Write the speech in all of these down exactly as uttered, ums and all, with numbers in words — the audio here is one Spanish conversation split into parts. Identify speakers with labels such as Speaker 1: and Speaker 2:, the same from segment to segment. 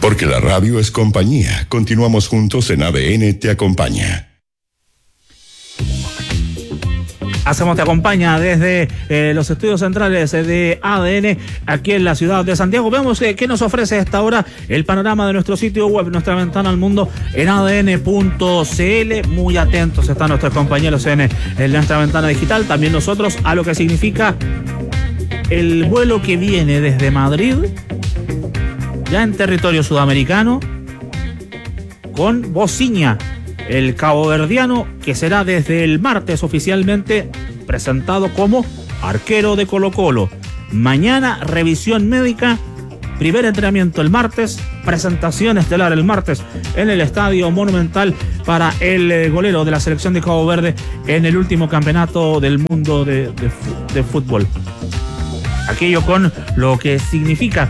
Speaker 1: Porque la radio es compañía. Continuamos juntos en A D N Te Acompaña.
Speaker 2: Hacemos Te Acompaña desde eh, los estudios centrales de A D N aquí en la ciudad de Santiago. Veamos eh, qué nos ofrece a esta hora el panorama de nuestro sitio web, nuestra ventana al mundo en A D N punto C L. Muy atentos están nuestros compañeros en, en nuestra ventana digital, también nosotros, a lo que significa el vuelo que viene desde Madrid, ya en territorio sudamericano, con Bociña, el caboverdiano, que será desde el martes oficialmente presentado como arquero de Colo-Colo. Mañana, revisión médica, primer entrenamiento el martes, presentación estelar el martes en el Estadio Monumental para el eh, golero de la selección de Cabo Verde en el último campeonato del mundo de, de, de fútbol. Aquello con lo que significa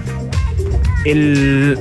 Speaker 2: el...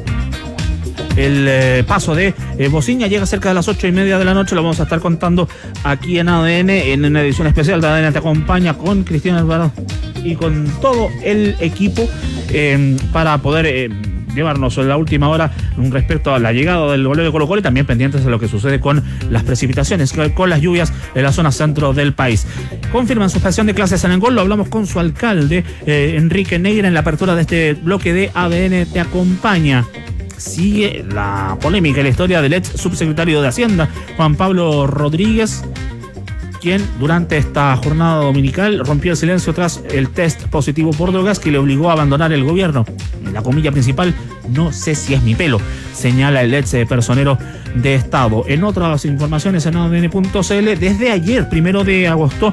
Speaker 2: El eh, paso de eh, Bociña llega cerca de las ocho y media de la noche. Lo vamos a estar contando aquí en A D N, en una edición especial de A D N Te Acompaña, con Cristian Alvarado y con todo el equipo eh, para poder eh, llevarnos en la última hora respecto a la llegada del golero de Colo-Colo y también pendientes de lo que sucede con las precipitaciones, con las lluvias en la zona centro del país. Confirman suspensión de clases en Angol. Lo hablamos con su alcalde, eh, Enrique Neira, en la apertura de este bloque de A D N Te Acompaña. Sigue la polémica y la historia del ex subsecretario de Hacienda, Juan Pablo Rodríguez, quien durante esta jornada dominical rompió el silencio tras el test positivo por drogas que le obligó a abandonar el gobierno. En la comilla principal, no sé si es mi pelo, señala el ex personero de Estado. En otras informaciones en A D N punto C L, desde ayer, primero de agosto,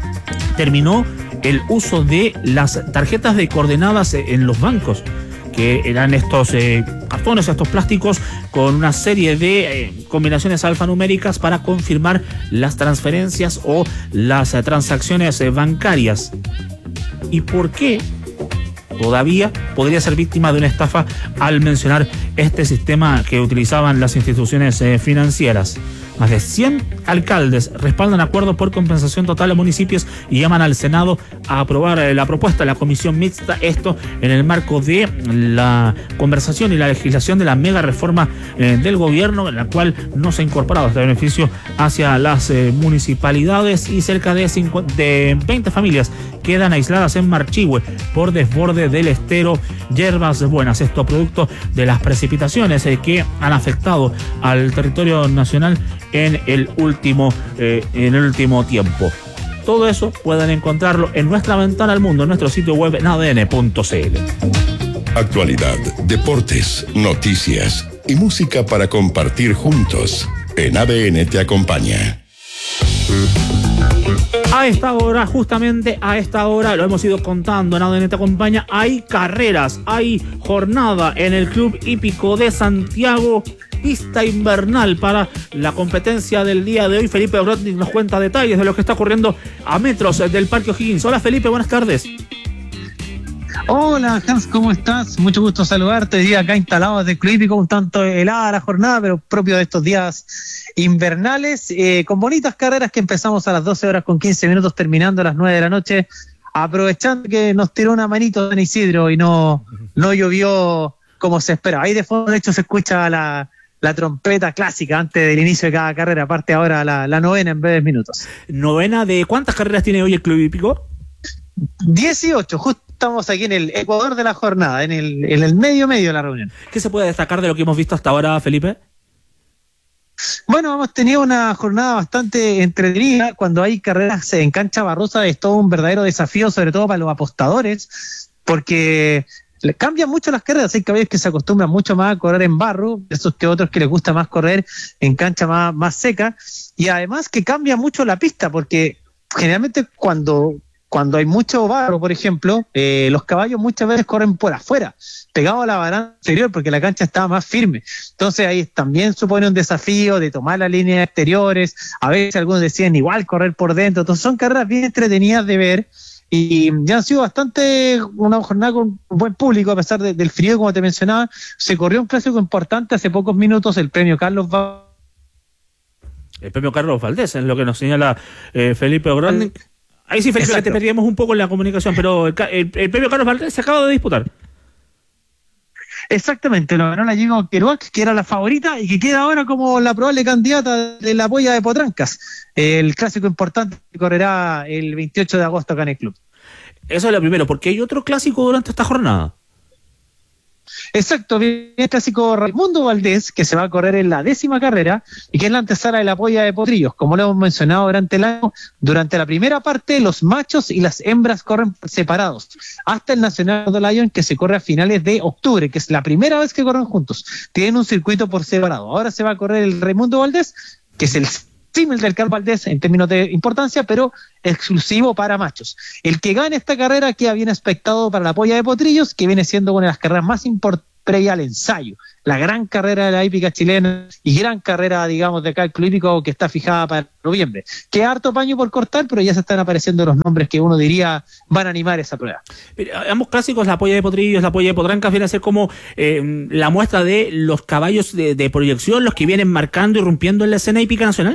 Speaker 2: terminó el uso de las tarjetas de coordenadas en los bancos, que eran estos eh, cartones, estos plásticos con una serie de eh, combinaciones alfanuméricas para confirmar las transferencias o las eh, transacciones eh, bancarias. ¿Y por qué todavía podría ser víctima de una estafa al mencionar este sistema que utilizaban las instituciones eh, financieras? Más de cien alcaldes respaldan acuerdos por compensación total a municipios y llaman al Senado a aprobar la propuesta de la comisión mixta, esto en el marco de la conversación y la legislación de la mega reforma eh, del gobierno, en la cual no se ha incorporado este beneficio hacia las eh, municipalidades, y cerca de, cincuenta, de veinte familias quedan aisladas en Marchihue por desborde del estero Yerbas Buenas. Esto producto de las precipitaciones eh, que han afectado al territorio nacional en el último eh, en el último tiempo. Todo eso pueden encontrarlo en nuestra ventana al mundo, en nuestro sitio web en A D N punto C L.
Speaker 1: Actualidad, deportes, noticias y música para compartir juntos en A D N Te Acompaña.
Speaker 2: A esta hora, justamente a esta hora, lo hemos ido contando en A D N Te Acompaña, hay carreras, hay jornada en el Club Hípico de Santiago, pista invernal para la competencia del día de hoy. Felipe Brodnik nos cuenta detalles de lo que está ocurriendo a metros del Parque O'Higgins. Hola Felipe, buenas tardes.
Speaker 3: Hola Hans, ¿cómo estás? Mucho gusto saludarte. Hoy día acá instalado desde el Club Hípico, un tanto helada la jornada, pero propio de estos días invernales, eh, con bonitas carreras que empezamos a las doce horas con quince minutos, terminando a las nueve de la noche, aprovechando que nos tiró una manito Don Isidro y no, no llovió como se espera. Ahí de fondo, de hecho, se escucha la, la trompeta clásica antes del inicio de cada carrera, aparte ahora la, la novena en breves minutos.
Speaker 2: ¿Novena de cuántas carreras tiene hoy el Club Hípico?
Speaker 3: dieciocho, justo estamos aquí en el Ecuador de la jornada, en el, en el medio medio de la reunión.
Speaker 2: ¿Qué se puede destacar de lo que hemos visto hasta ahora, Felipe?
Speaker 3: Bueno, hemos tenido una jornada bastante entretenida. Cuando hay carreras en cancha barrosa es todo un verdadero desafío, sobre todo para los apostadores, porque cambian mucho las carreras. Hay caballos que se acostumbran mucho más a correr en barro, esos que otros que les gusta más correr en cancha más, más seca, y además que cambia mucho la pista, porque generalmente cuando... Cuando hay mucho barro, por ejemplo, eh, los caballos muchas veces corren por afuera, pegados a la baranda exterior, porque la cancha estaba más firme. Entonces ahí también supone un desafío de tomar las líneas exteriores. A veces algunos deciden igual correr por dentro. Entonces son carreras bien entretenidas de ver y ya han sido bastante una jornada con un buen público a pesar de, del frío, como te mencionaba. Se corrió un clásico importante hace pocos minutos, el premio Carlos Valdés.
Speaker 2: El premio Carlos Valdés, es lo que nos señala eh, Felipe Brodnik. Ahí sí, Felipe, te perdíamos un poco en la comunicación, pero el, el, el premio Carlos Valdés se acaba de disputar.
Speaker 3: Exactamente, lo ganó la Diego Kerouac, que era la favorita y que queda ahora como la probable candidata de la polla de Potrancas, el clásico importante que correrá el veintiocho de agosto acá en el club.
Speaker 2: Eso es lo primero, porque hay otro clásico durante esta jornada.
Speaker 3: Exacto, viene el clásico Raimundo Valdés, que se va a correr en la décima carrera y que es la antesala de la polla de Potrillos. Como lo hemos mencionado durante el año, durante la primera parte los machos y las hembras corren separados, hasta el Nacional de Lion, que se corre a finales de octubre, que es la primera vez que corren juntos. Tienen un circuito por separado. Ahora se va a correr el Raimundo Valdés, que es el símil del Carl Valdés en términos de importancia, pero exclusivo para machos. El que gane esta carrera queda bien expectado para la polla de Potrillos, que viene siendo una de las carreras más importantes previa al ensayo, la gran carrera de la hípica chilena y gran carrera, digamos, de acá el Club Hípico, que está fijada para noviembre. Queda harto paño por cortar, pero ya se están apareciendo los nombres que uno diría van a animar esa prueba.
Speaker 2: Pero ambos clásicos, la polla de Potrillos, la polla de Potrancas, viene a ser como eh, la muestra de los caballos de, de proyección, los que vienen marcando y rompiendo en la escena hípica nacional.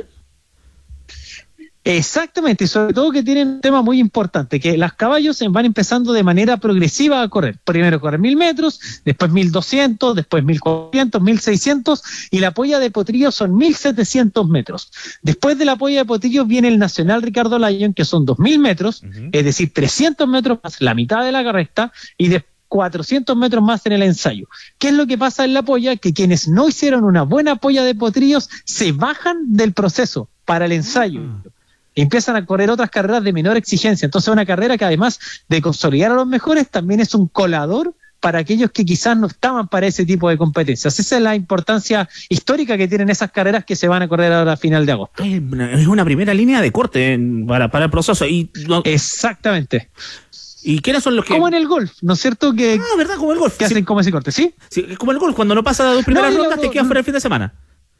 Speaker 3: Exactamente, y sobre todo que tienen un tema muy importante, que los caballos van empezando de manera progresiva a correr. Primero corren mil metros, después mil doscientos, después mil cuatrocientos, mil seiscientos, y la polla de Potrillos son mil setecientos metros. Después de la polla de Potrillos viene el Nacional Ricardo Lyon, que son dos mil metros, uh-huh. Es decir, trescientos metros más, la mitad de la recta, y después cuatrocientos metros más en el ensayo. ¿Qué es lo que pasa en la polla? Que quienes no hicieron una buena polla de Potrillos se bajan del proceso para el ensayo. Uh-huh. Empiezan a correr otras carreras de menor exigencia. Entonces una carrera que además de consolidar a los mejores, también es un colador para aquellos que quizás no estaban para ese tipo de competencias. Esa es la importancia histórica que tienen esas carreras que se van a correr ahora a final de agosto.
Speaker 2: Es una primera línea de corte para, para el proceso. Y no...
Speaker 3: Exactamente.
Speaker 2: ¿Y quiénes son los que...?
Speaker 3: Como en el golf, ¿no es cierto? Que,
Speaker 2: ah, ¿verdad? Como el golf.
Speaker 3: Que hacen
Speaker 2: sí.
Speaker 3: como ese corte, ¿sí?
Speaker 2: Sí, como el golf. Cuando no pasa de dos primeras no, rondas, no, te quedas no, fuera el fin de semana.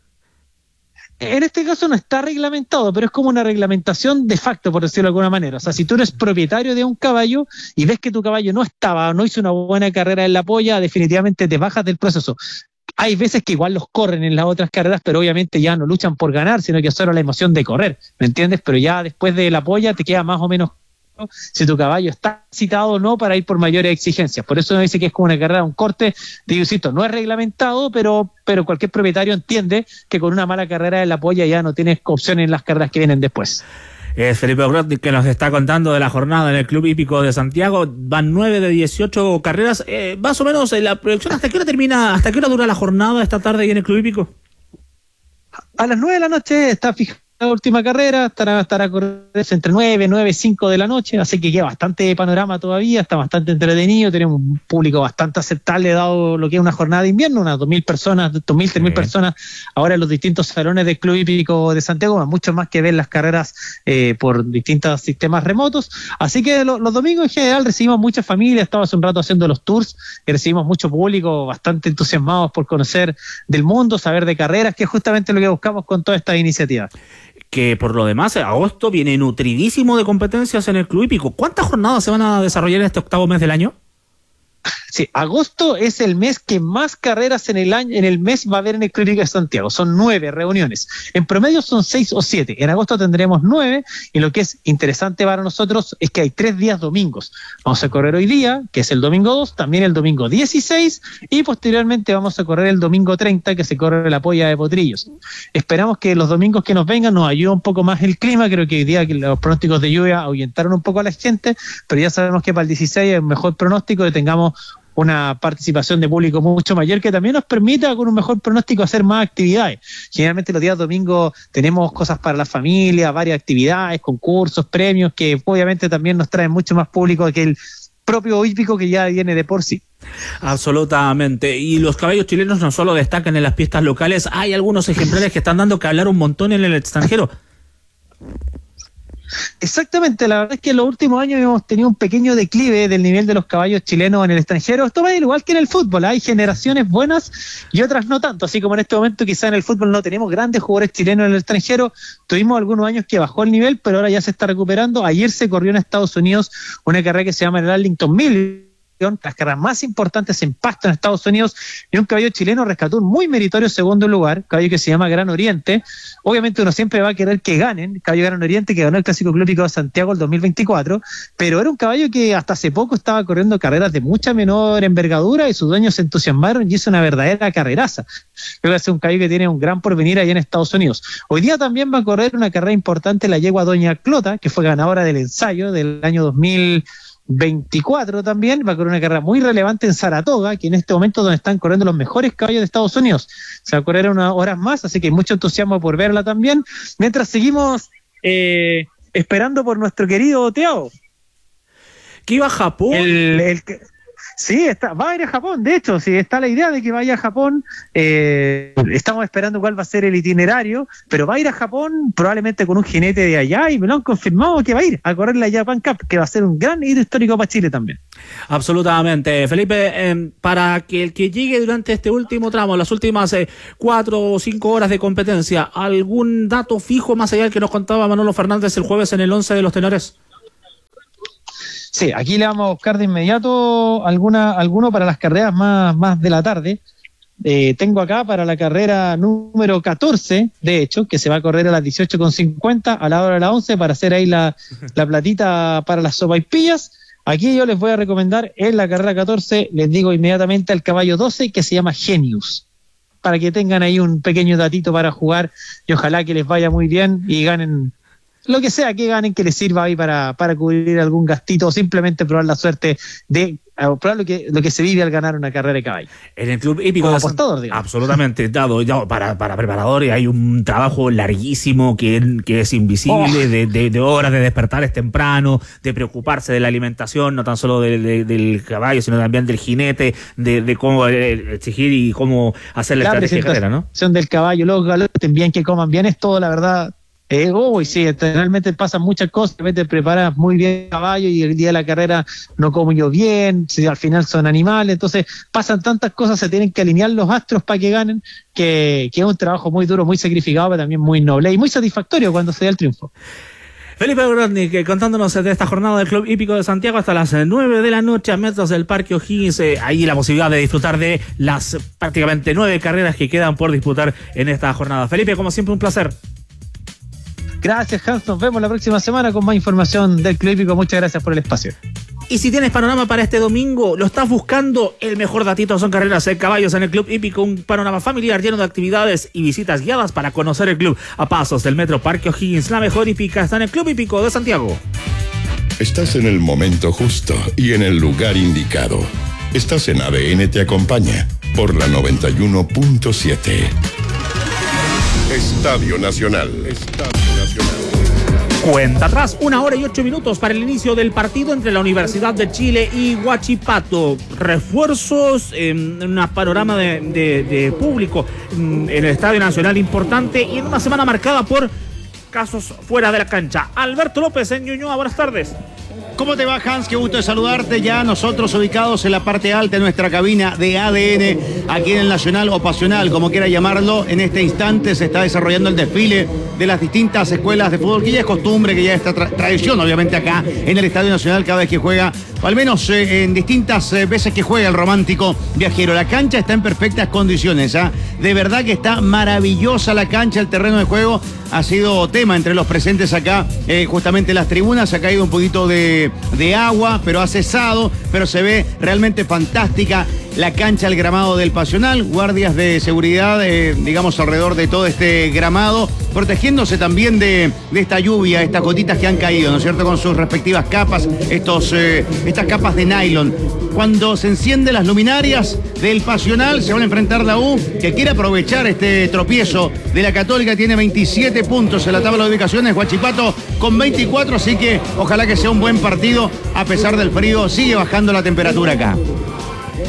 Speaker 3: En este caso no está reglamentado, pero es como una reglamentación de facto, por decirlo de alguna manera. O sea, si tú eres propietario de un caballo y ves que tu caballo no estaba, no hizo una buena carrera en la polla, definitivamente te bajas del proceso. Hay veces que igual los corren en las otras carreras, pero obviamente ya no luchan por ganar, sino que solo la emoción de correr, ¿me entiendes? Pero ya después de la polla te queda más o menos si tu caballo está citado o no para ir por mayores exigencias. Por eso dice que es como una carrera, un corte, digo, insisto, no es reglamentado, pero, pero cualquier propietario entiende que con una mala carrera en la polla ya no tienes opción en las carreras que vienen después.
Speaker 2: Es Felipe Obrotnik que nos está contando de la jornada en el Club Hípico de Santiago. Van nueve de dieciocho carreras. Eh, más o menos en la proyección, ¿hasta qué hora termina, hasta qué hora dura la jornada esta tarde ahí en el Club Hípico?
Speaker 3: A las nueve de la noche está fijado la última carrera, estará, estará corriendo entre nueve, nueve, cinco de la noche, así que queda bastante panorama todavía, está bastante entretenido, tenemos un público bastante aceptable dado lo que es una jornada de invierno, unas dos mil personas, dos mil, tres mil personas ahora en los distintos salones del Club Hípico de Santiago, mucho más que ver las carreras eh, por distintos sistemas remotos, así que lo, los domingos en general recibimos muchas familias, estaba hace un rato haciendo los tours, y recibimos mucho público bastante entusiasmados por conocer del mundo, saber de carreras, que es justamente lo que buscamos con toda esta iniciativa.
Speaker 2: Que por lo demás, agosto viene nutridísimo de competencias en el Club Hípico. ¿Cuántas jornadas se van a desarrollar en este octavo mes del año?
Speaker 3: Sí, agosto es el mes que más carreras en el año, en el mes va a haber en el Club Hípico de Santiago. Son nueve reuniones. En promedio son seis o siete. En agosto tendremos nueve. Y lo que es interesante para nosotros es que hay tres días domingos. Vamos a correr hoy día, que es el domingo dos, también el domingo dieciséis, y posteriormente vamos a correr el domingo treinta, que se corre la polla de Potrillos. Esperamos que los domingos que nos vengan nos ayude un poco más el clima. Creo que hoy día los pronósticos de lluvia ahuyentaron un poco a la gente, pero ya sabemos que para el dieciséis es un mejor pronóstico de tengamos una participación de público mucho mayor que también nos permita con un mejor pronóstico hacer más actividades. Generalmente los días domingos tenemos cosas para la familia, varias actividades, concursos, premios, que obviamente también nos traen mucho más público que el propio hípico que ya viene de por sí.
Speaker 2: Absolutamente. Y los caballos chilenos no solo destacan en las pistas locales, hay algunos ejemplares que están dando que hablar un montón en el extranjero.
Speaker 3: Exactamente, la verdad es que en los últimos años hemos tenido un pequeño declive del nivel de los caballos chilenos en el extranjero. Esto va igual que en el fútbol, hay generaciones buenas y otras no tanto, así como en este momento quizá en el fútbol no tenemos grandes jugadores chilenos en el extranjero, tuvimos algunos años que bajó el nivel, pero ahora ya se está recuperando. Ayer se corrió en Estados Unidos una carrera que se llama el Arlington Mil, las carreras más importantes en pasto en Estados Unidos, y un caballo chileno rescató un muy meritorio segundo lugar, caballo que se llama Gran Oriente. Obviamente uno siempre va a querer que ganen, caballo Gran Oriente que ganó el Clásico Club Hípico de Santiago el dos mil veinticuatro, pero era un caballo que hasta hace poco estaba corriendo carreras de mucha menor envergadura y sus dueños se entusiasmaron y hizo una verdadera carreraza. Creo que es un caballo que tiene un gran porvenir allá en Estados Unidos. Hoy día también va a correr una carrera importante la yegua Doña Clota, que fue ganadora del ensayo del año dos mil veinticuatro también, va a correr una carrera muy relevante en Saratoga, que en este momento es donde están corriendo los mejores caballos de Estados Unidos. Se va a correr unas horas más, así que hay mucho entusiasmo por verla también, mientras seguimos eh, esperando por nuestro querido Teao.
Speaker 2: ¿Que iba a Japón?
Speaker 3: El, el, sí, está, va a ir a Japón, de hecho, sí, está la idea de que vaya a Japón, eh, estamos esperando cuál va a ser el itinerario, pero va a ir a Japón probablemente con un jinete de allá y me lo han confirmado que va a ir a correr la Japan Cup, que va a ser un gran hito histórico para Chile también.
Speaker 2: Absolutamente. Felipe, eh, para que el que llegue durante este último tramo, las últimas eh, cuatro o cinco horas de competencia, ¿algún dato fijo más allá del que nos contaba Manolo Fernández el jueves en el once de los tenores?
Speaker 3: Sí, aquí le vamos a buscar de inmediato alguna, alguno para las carreras más, más de la tarde. Eh, tengo acá para la carrera número catorce, de hecho, que se va a correr a las dieciocho con cincuenta, a la hora de las once, para hacer ahí la, la platita para las sopaipillas. Aquí yo les voy a recomendar en la carrera catorce, les digo inmediatamente al caballo doce, que se llama Genius, para que tengan ahí un pequeño datito para jugar y ojalá que les vaya muy bien y ganen lo que sea que ganen, que les sirva ahí para, para cubrir algún gastito o simplemente probar la suerte de probar lo que, lo que se vive al ganar una carrera de caballo.
Speaker 2: En el Club Hípico
Speaker 3: como
Speaker 2: de
Speaker 3: apostador, digamos.
Speaker 2: Absolutamente, dado ya para, para preparadores hay un trabajo larguísimo que, que es invisible, oh. de, de, de horas de despertares temprano, de preocuparse de la alimentación, no tan solo de, de, del caballo, sino también del jinete, de, de cómo exigir y cómo hacer la, la estrategia de carrera, ¿no?
Speaker 3: Del caballo, los galotes, bien que coman bien, es todo, la verdad. Eh, oh, y sí, realmente pasan muchas cosas, te preparas muy bien el caballo y el día de la carrera no como yo bien, si al final son animales, entonces pasan tantas cosas, se tienen que alinear los astros para que ganen, que, que es un trabajo muy duro, muy sacrificado, pero también muy noble y muy satisfactorio cuando se da el triunfo.
Speaker 2: Felipe Brodnik, contándonos de esta jornada del Club Hípico de Santiago hasta las nueve de la noche a metros del Parque O'Higgins. Eh, ahí la posibilidad de disfrutar de las prácticamente nueve carreras que quedan por disputar en esta jornada. Felipe, como siempre, un placer.
Speaker 3: Gracias, Hans. Nos vemos la próxima semana con más información del Club Hípico. Muchas gracias por el espacio.
Speaker 2: Y si tienes panorama para este domingo, lo estás buscando, el mejor datito son carreras de caballos en el Club Hípico, un panorama familiar lleno de actividades y visitas guiadas para conocer el club a pasos del Metro Parque O'Higgins. La mejor hípica está en el Club Hípico de Santiago.
Speaker 1: Estás en el momento justo y en el lugar indicado. Estás en A D N Te Acompaña por la noventa y uno punto siete. Estadio Nacional. Estadio Nacional.
Speaker 2: Cuenta atrás, una hora y ocho minutos para el inicio del partido entre la Universidad de Chile y Huachipato. Refuerzos, en un panorama de, de, de público en el Estadio Nacional importante y en una semana marcada por casos fuera de la cancha. Alberto López en Ñuñoa, buenas tardes.
Speaker 4: ¿Cómo te va, Hans? Qué gusto de saludarte. Ya nosotros ubicados en la parte alta de nuestra cabina de A D N, aquí en el Nacional o Pasional, como quiera llamarlo. En este instante se está desarrollando el desfile de las distintas escuelas de fútbol, que ya es costumbre, que ya es tra- tradición, obviamente, acá en el Estadio Nacional, cada vez que juega, o al menos eh, en distintas eh, veces que juega el romántico viajero. La cancha está en perfectas condiciones, ¿eh? De verdad que está maravillosa la cancha, el terreno de juego. Ha sido tema entre los presentes acá, eh, justamente las tribunas, ha caído un poquito de, de agua, pero ha cesado, pero se ve realmente fantástica la cancha, el gramado del Pasional, guardias de seguridad, eh, digamos, alrededor de todo este gramado, protegiéndose también de, de esta lluvia, estas gotitas que han caído, ¿no es cierto?, con sus respectivas capas, estos, eh, estas capas de nylon. Cuando se encienden las luminarias del Pasional, se van a enfrentar la U, que quiere aprovechar este tropiezo de la Católica, tiene veintisiete puntos en la tabla de ubicaciones, Huachipato con veinticuatro, así que ojalá que sea un buen partido, a pesar del frío, sigue bajando la temperatura acá.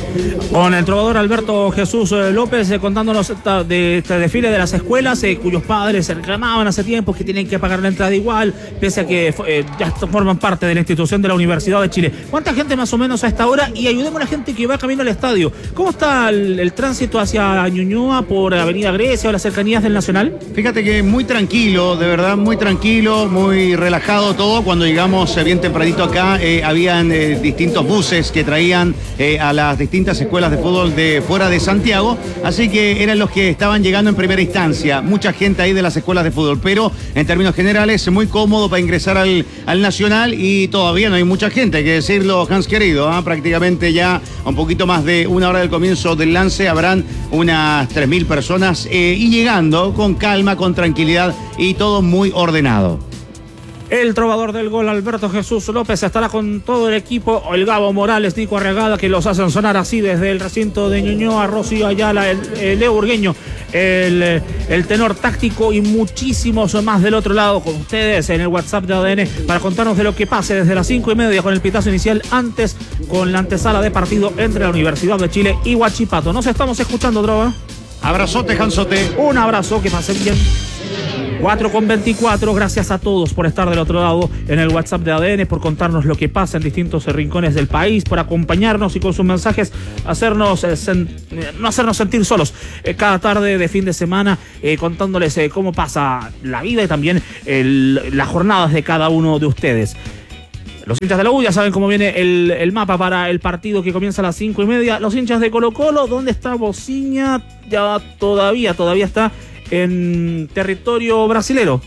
Speaker 2: Con el trovador Alberto Jesús López eh, contándonos esta, de este desfile de las escuelas eh, cuyos padres se reclamaban hace tiempo que tienen que pagar la entrada igual, pese a que eh, ya forman parte de la institución de la Universidad de Chile. ¿Cuánta gente más o menos a esta hora? Y ayudemos a la gente que va camino al estadio. ¿Cómo está el, el tránsito hacia Ñuñoa por Avenida Grecia o las cercanías del Nacional?
Speaker 4: Fíjate que muy tranquilo, de verdad, muy tranquilo, muy relajado todo. Cuando llegamos eh, bien tempranito acá, eh, habían eh, distintos buses que traían eh, a las distintas escuelas de fútbol de fuera de Santiago, así que eran los que estaban llegando en primera instancia. Mucha gente ahí de las escuelas de fútbol, pero en términos generales, muy cómodo para ingresar al, al Nacional y todavía no hay mucha gente, hay que decirlo, Hans querido, ¿eh? Prácticamente ya un poquito más de una hora del comienzo del lance, habrán unas tres mil personas eh, y llegando con calma, con tranquilidad y todo muy ordenado.
Speaker 2: El trovador del gol, Alberto Jesús López, estará con todo el equipo, el Gabo Morales, Nico Arregada, que los hacen sonar así desde el recinto de Ñuñoa, Rocío Ayala, el, el Leo Urgueño, el, el tenor táctico y muchísimos más del otro lado con ustedes en el WhatsApp de A D N para contarnos de lo que pase desde las cinco y media con el pitazo inicial, antes con la antesala de partido entre la Universidad de Chile y Huachipato. Nos estamos escuchando, Trova.
Speaker 4: Abrazote, Hansote.
Speaker 2: Un abrazo, que pasen bien. cuatro con veinticuatro, gracias a todos por estar del otro lado en el WhatsApp de A D N, por contarnos lo que pasa en distintos rincones del país, por acompañarnos y con sus mensajes hacernos eh, sen, eh, no hacernos sentir solos eh, cada tarde de fin de semana, eh, contándoles eh, cómo pasa la vida y también el, las jornadas de cada uno de ustedes. Los hinchas de la U ya saben cómo viene el, el mapa para el partido que comienza a las cinco y media. Los hinchas de Colo Colo, ¿dónde está Bociña? Ya todavía, todavía está en territorio brasilero,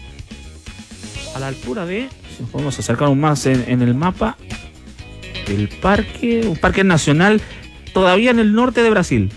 Speaker 2: a la altura de, si nos podemos acercar aún más en, en el mapa, el parque, un parque nacional, todavía en el norte de Brasil,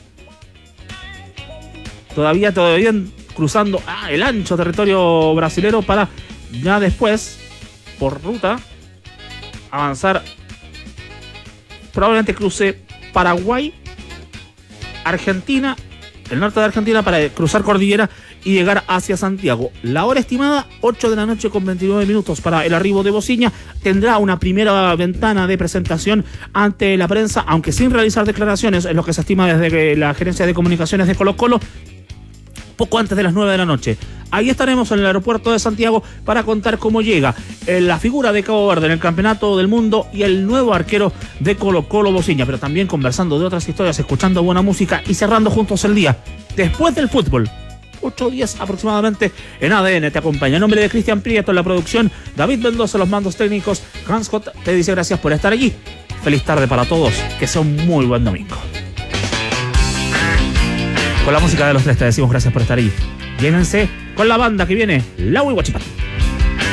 Speaker 2: todavía, todavía cruzando ah, el ancho territorio brasilero para ya después, por ruta, avanzar, probablemente cruce Paraguay, Argentina, el norte de Argentina, para cruzar cordillera y llegar hacia Santiago. La hora estimada, ocho de la noche con veintinueve minutos para el arribo de Bociña. Tendrá una primera ventana de presentación ante la prensa, aunque sin realizar declaraciones, es lo que se estima desde la Gerencia de Comunicaciones de Colo Colo, poco antes de las nueve de la noche. Ahí estaremos en el aeropuerto de Santiago para contar cómo llega la figura de Cabo Verde en el Campeonato del Mundo y el nuevo arquero de Colo Colo, Bociña, pero también conversando de otras historias, escuchando buena música y cerrando juntos el día después del fútbol. ocho días aproximadamente en A D N te acompaña. En nombre de Cristian Prieto en la producción, David Mendoza los mandos técnicos, Hans Scott te dice gracias por estar allí. Feliz tarde para todos, que sea un muy buen domingo. Con la música de los tres te decimos gracias por estar allí. Llénense con la banda que viene, La Huachipato.